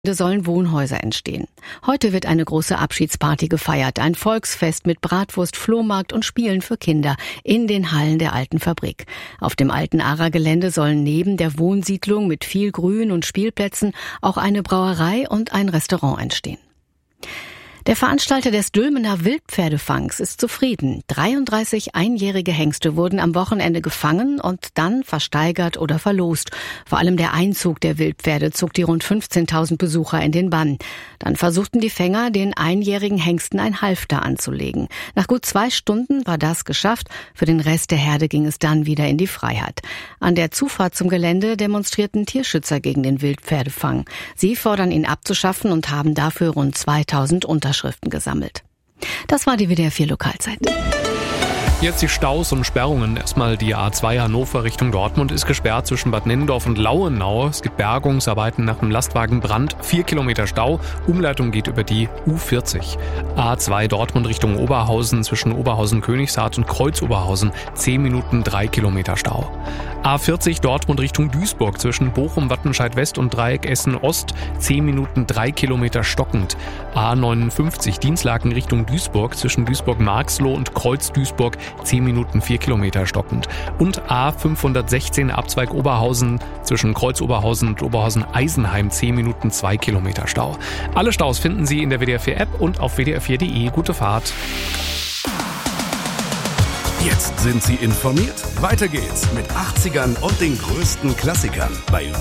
Sollen Wohnhäuser entstehen. Heute wird eine große Abschiedsparty gefeiert, ein Volksfest mit Bratwurst, Flohmarkt und Spielen für Kinder in den Hallen der alten Fabrik. Auf dem alten ARA-Gelände sollen neben der Wohnsiedlung mit viel Grün und Spielplätzen auch eine Brauerei und ein Restaurant entstehen. Der Veranstalter des Dülmener Wildpferdefangs ist zufrieden. 33 einjährige Hengste wurden am Wochenende gefangen und dann versteigert oder verlost. Vor allem der Einzug der Wildpferde zog die rund 15.000 Besucher in den Bann. Dann versuchten die Fänger, den einjährigen Hengsten ein Halfter anzulegen. Nach gut 2 Stunden war das geschafft. Für den Rest der Herde ging es dann wieder in die Freiheit. An der Zufahrt zum Gelände demonstrierten Tierschützer gegen den Wildpferdefang. Sie fordern ihn abzuschaffen und haben dafür rund 2.000 Unterschriften gesammelt. Das war die WDR 4 Lokalzeit. Jetzt die Staus und Sperrungen. Erstmal die A2 Hannover Richtung Dortmund ist gesperrt zwischen Bad Nennendorf und Lauenau. Es gibt Bergungsarbeiten nach einem Lastwagenbrand. 4 Kilometer Stau. Umleitung geht über die U40. A2 Dortmund Richtung Oberhausen zwischen Oberhausen-Königshardt und Kreuz-Oberhausen. 10 Minuten 3 Kilometer Stau. A40 Dortmund Richtung Duisburg zwischen Bochum, Wattenscheid West und Dreieck Essen Ost. 10 Minuten 3 Kilometer stockend. A59 Dienstlaken Richtung Duisburg zwischen Duisburg-Marxloh und Kreuz-Duisburg. 10 Minuten 4 Kilometer stockend. Und A516 Abzweig Oberhausen zwischen Kreuz Oberhausen und Oberhausen-Eisenheim 10 Minuten 2 Kilometer Stau. Alle Staus finden Sie in der WDR 4 App und auf wdr4.de. Gute Fahrt. Jetzt sind Sie informiert. Weiter geht's mit 80ern und den größten Klassikern bei